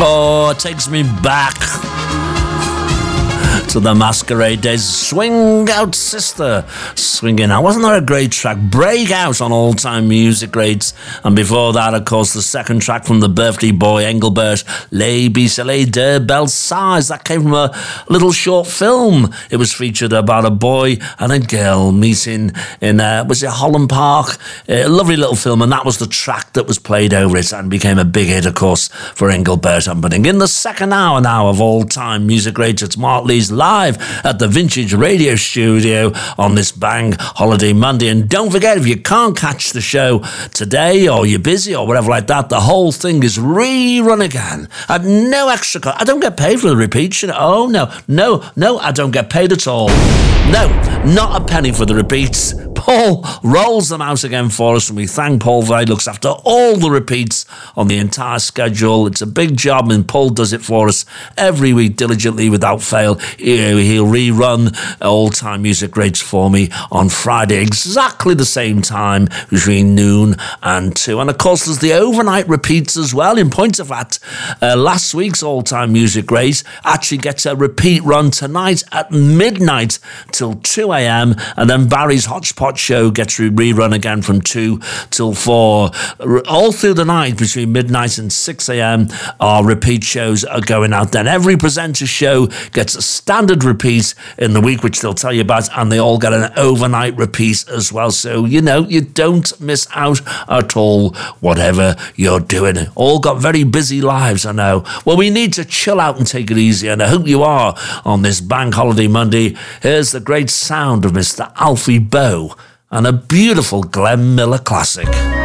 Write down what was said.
Oh, it takes me back to the Masquerade days. Swing Out Sister, swinging out. Wasn't that a great track? Break Out on All Time Music Greats. And before that, of course, the second track from the birthday boy, Engelbert, Les Bicelets de Belsize. That came from a little short film. It was featured about a boy and a girl meeting in, was it Holland Park? A lovely little film, and that was the track that was played over it and became a big hit, of course, for Engelbert Humperdinck. In the second hour now of All Time Music Greats, it's Mark Lee's live at the Vintage Radio Studio on this Bang Holiday Monday. And don't forget, if you can't catch the show today or you're busy or whatever like that, the whole thing is rerun again at no extra cost. I don't get paid for the repeats. Oh, no, I don't get paid at all. No, not a penny for the repeats. Paul rolls them out again for us, and we thank Paul for he looks after all the repeats on the entire schedule. It's a big job, and Paul does it for us every week diligently without fail. He'll rerun all-time music greats for me on Friday, exactly the same time between noon and 2. And of course, there's the overnight repeats as well. In point of fact, last week's all-time music great actually gets a repeat run tonight at midnight till 2 a.m. and then Barry's Hotspot show gets rerun again from 2 till 4. All through the night between midnight and 6 a.m. our repeat shows are going out. Then every presenter show gets a standard repeat in the week, which they'll tell you about, and they all get an overnight repeat as well. So, you know, you don't miss out at all, whatever you're doing. All got very busy lives, I know. Well, we need to chill out and take it easy, and I hope you are on this Bank Holiday Monday. Here's the great sound of Mr. Alfie Boe and a beautiful Glenn Miller classic.